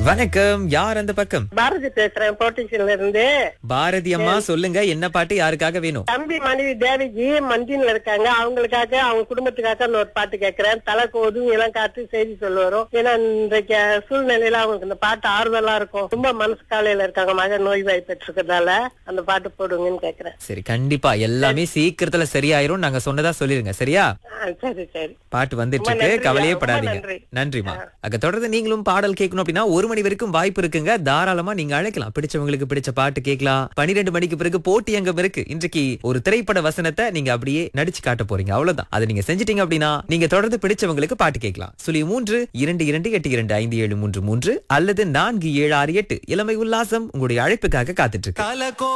வணக்கம். யார் அந்த பக்கம்? பாரதி பேசுறேன் போர்ட்டிஷன்ல இருந்து. பாரதி அம்மா, சொல்லுங்க, என்ன பாட்டு யாருக்காக வேணும்? தம்பி மனைவி தேவிஜி மந்தின்ல இருக்காங்க. அவங்களுக்காக, அவங்க குடும்பத்துக்காக ஒரு பாட்டு கேட்கிறேன். தலை கோதும் இளம் காற்று செய்தி சொல்லுவோம். ஏன்னா இன்றைக்கு சூழ்நிலையில அவங்களுக்கு இந்த பாட்டு ஆறுதலா இருக்கும். ரொம்ப மனசு காலையில இருக்காங்க. மகன் நோய் வாய் பெற்றிருக்கிறதால அந்த பாட்டு போடுங்கன்னு கேக்குறேன். சரி, கண்டிப்பா எல்லாமே சீக்கிரத்துல சரியாயிரும். நாங்க சொன்னதா சொல்லிருங்க, சரியா? சரி சரி. பாட்டு வந்துட்டு ரொம்ப இருக்கு, நன்றி, கவலையே ரொம்ப படாதீங்க. நன்றி. நன்றிமா. அங்க தொடர்ந்து நீங்களும் பாடல் கேட்கணும் அப்படின்னா 1 மணி வரைக்கும் வாய்ப்பு இருக்குங்க. தாராளமா நீங்க அழைக்கலாம். பிடிச்சவங்களுக்கு பிடிச்ச பாட்டு கேட்கலாம். 12 மணிக்கு பிறகு போட்டி அங்கம் இருக்கு. இன்றைக்கு ஒரு திரைப்பட வசனத்தை நீங்க அப்படியே நடிச்சு காட்ட போறீங்க, அவ்வளவுதான். அதை நீங்க செஞ்சிட்டீங்க அப்படின்னா நீங்க தொடர்ந்து பிடிச்சவங்களுக்கு பாட்டு கேட்கலாம். 0322825733 அல்லது 4768. இளமை உல்லாசம் உங்களுடைய அழைப்புக்காக காத்துட்டு இருக்கு.